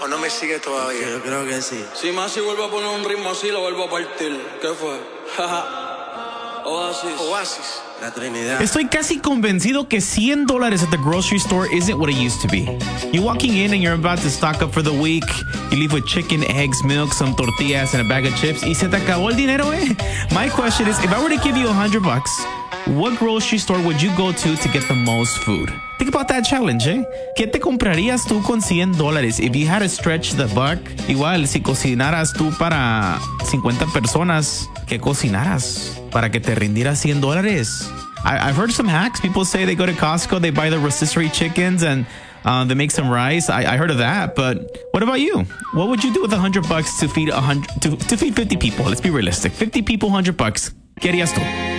¿O no me sigue todavía? Yo creo que sí. Si Masi vuelve a poner un ritmo así, lo vuelvo a partir. ¿Qué fue? Oasis. La Trinidad. Estoy casi convencido que $100 at the grocery store isn't what it used to be. You're walking in and you're about to stock up for the week. You leave with chicken, eggs, milk, some tortillas, and a bag of chips. Y se te acabó el dinero, eh? My question is, if I were to give you $100, what grocery store would you go to get the most food? Think about that challenge, eh? ¿Qué te comprarías tú con $100? If you had to stretch the buck, igual, si cocinaras tú para 50 personas, ¿qué cocinaras para que te rindiera $100? I've heard some hacks. People say they go to Costco, they buy the rotisserie chickens, and they make some rice. I heard of that, but what about you? What would you do with $100 to feed 50 people? Let's be realistic. 50 people, $100. ¿Qué harías tú?